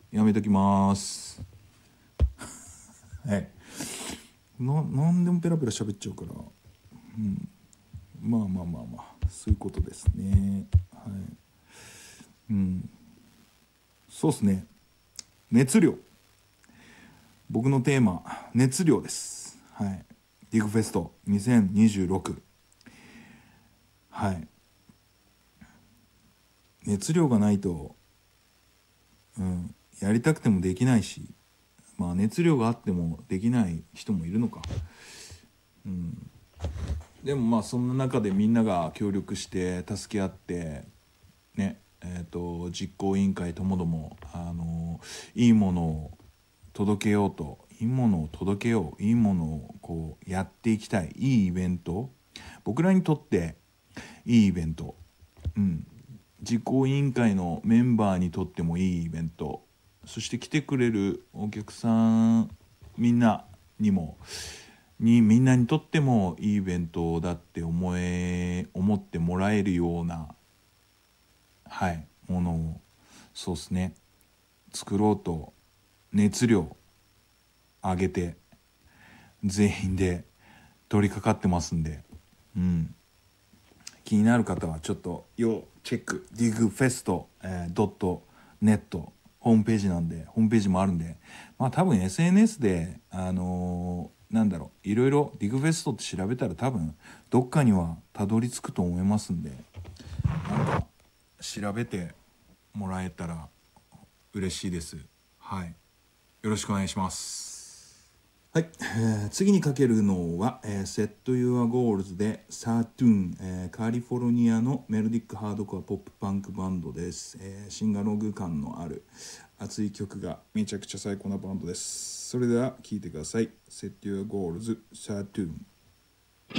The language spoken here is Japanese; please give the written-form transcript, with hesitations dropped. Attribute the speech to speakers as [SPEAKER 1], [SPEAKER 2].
[SPEAKER 1] やめときますはい。なんでもペラペラ喋っちゃうから、まあまあまあまあ、そういうことですね。はい。そうですね。熱量。僕のテーマ、熱量です。はい。ディグフェスト2026。はい。熱量がないと、やりたくてもできないし、まあ熱量があってもできない人もいるのか。でもまあそんな中でみんなが協力して助け合ってね、実行委員会ともども、いいものを届けようと、いいものを届けよう、いいものをこうやっていきたい、いいイベント、僕らにとっていいイベント、実行委員会のメンバーにとってもいいイベント、そして来てくれるお客さんみんなにもみんなにとってもいいイベントだって思ってもらえるような、はい、ものを、そうですね、作ろうと熱量上げて全員で取り掛かってますんで、気になる方はちょっと要チェック、ディグフェスト、.net ホームページなんで、ホームページもあるんで、まあ多分 SNS でなんだろう、いろいろディグフェストって調べたら多分どっかにはたどり着くと思いますんで、なんか調べてもらえたら嬉しいです。はい、よろしくお願いします。はい、次にかけるのは、Set Your Goals で Saturn、カリフォルニアのメロディックハードコアポップパンクバンドです。シンガログ感のある熱い曲がめちゃくちゃ最高なバンドです。それでは聴いてください。Set Your Goals Saturn。